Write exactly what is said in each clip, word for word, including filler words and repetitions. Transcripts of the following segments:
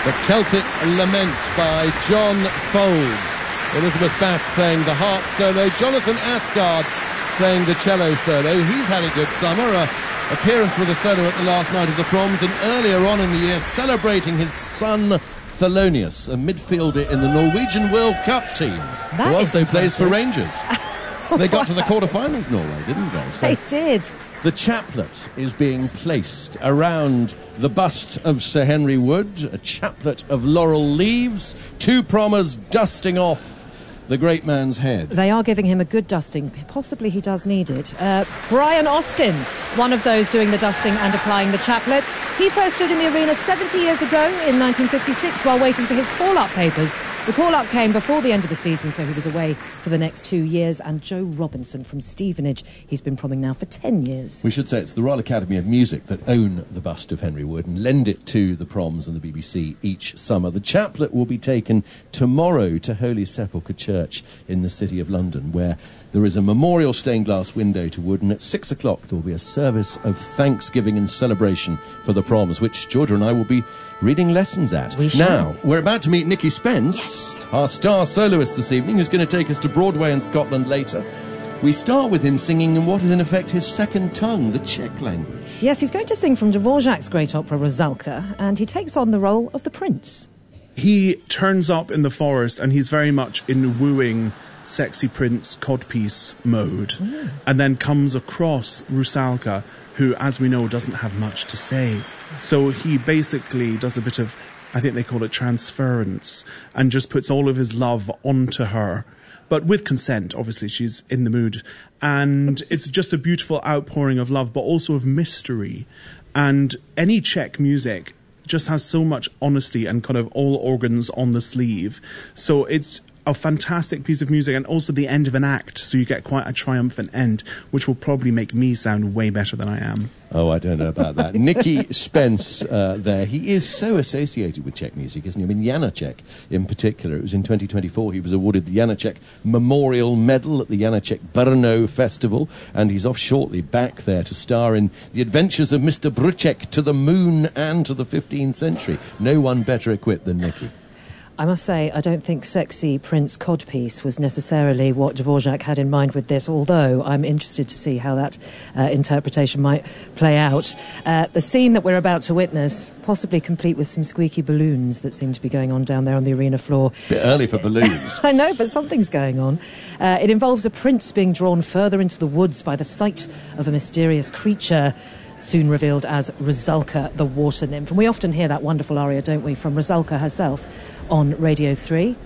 The Celtic Lament by John Foles. Elizabeth Bass playing the harp solo. Jonathan Asgard playing the cello solo. He's had a good summer. A appearance with a solo at the last night of the Proms, and earlier on in the year celebrating his son Thelonious, a midfielder in the Norwegian World Cup team, That who also is plays for impressive. Rangers. They got to the quarterfinals, Norway, didn't they? So They did. the chaplet is being placed around the bust of Sir Henry Wood, a chaplet of laurel leaves, two Prommers dusting off the great man's head. They are giving him a good dusting. Possibly he does need it. Uh, Brian Austin, one of those doing the dusting and applying the chaplet. He first stood in the arena seventy years ago in nineteen fifty-six while waiting for his call-up papers. The call-up came before the end of the season, so he was away for the next two years. And Joe Robinson from Stevenage, he's been promming now for ten years. We should say it's the Royal Academy of Music that own the bust of Henry Wood and lend it to the Proms and the B B C each summer. The chaplet will be taken tomorrow to Holy Sepulchre Church in the City of London, where there is a memorial stained glass window to Wood, and at six o'clock there will be a service of thanksgiving and celebration for the Proms, which Georgia and I will be reading lessons at. We shall. Now, we're about to meet Nicky Spence, our star soloist this evening, who's going to take us to Broadway in Scotland later. We start with him singing in what is in effect his second tongue, the Czech language. Yes, he's going to sing from Dvorak's great opera Rusalka, and he takes on the role of the prince. He turns up in the forest and he's very much in wooing sexy prince codpiece mode, mm. and then comes across Rusalka, who, as we know, doesn't have much to say. So he basically does a bit of, I think they call it transference, and just puts all of his love onto her. But with consent, obviously, she's in the mood. And it's just a beautiful outpouring of love, but also of mystery. And any Czech music just has so much honesty and kind of all organs on the sleeve. So it's a fantastic piece of music, and also the end of an act, so you get quite a triumphant end, which will probably make me sound way better than I am. Oh, I don't know about that. Nicky Spence uh, there. He is so associated with Czech music, isn't he? I mean, Janacek in particular. It was in twenty twenty-four he was awarded the Janacek Memorial Medal at the Janacek Brno Festival, and he's off shortly back there to star in The Adventures of Mister Bruček to the Moon and to the fifteenth century. No one better equipped than Nicky. I must say, I don't think sexy Prince codpiece was necessarily what Dvorak had in mind with this, although I'm interested to see how that uh, interpretation might play out. Uh, the scene that we're about to witness, possibly complete with some squeaky balloons that seem to be going on down there on the arena floor. Bit early for balloons. I know, but something's going on. Uh, it involves a prince being drawn further into the woods by the sight of a mysterious creature, soon revealed as Rusalka, the water nymph. And we often hear that wonderful aria, don't we, from Rusalka herself on Radio three.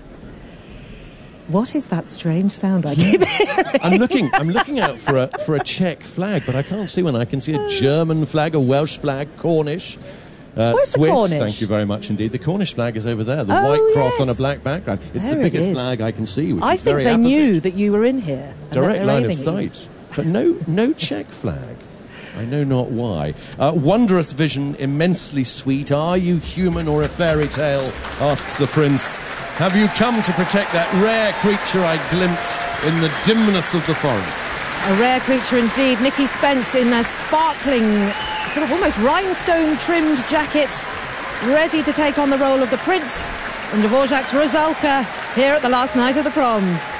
What is that strange sound I keep hearing? I'm looking I'm looking out for a for a Czech flag, but I can't see one. I can see a German flag, a Welsh flag, Cornish, uh, Where's the Swiss, Cornish? thank you very much indeed. The Cornish flag is over there, the Oh, white cross yes. on a black background. It's There the it biggest is. flag I can see, which I is think very they apposite. knew that you were in here. and that Direct they're line of aiming at you. sight. But no, no Czech flag. I know not why. Uh, wondrous vision, immensely sweet. Are you human or a fairy tale? Asks the prince. Have you come to protect that rare creature I glimpsed in the dimness of the forest? A rare creature indeed. Nicky Spence in a sparkling, sort of almost rhinestone-trimmed jacket, ready to take on the role of the prince in Dvorak's Rusalka here at the last night of the Proms.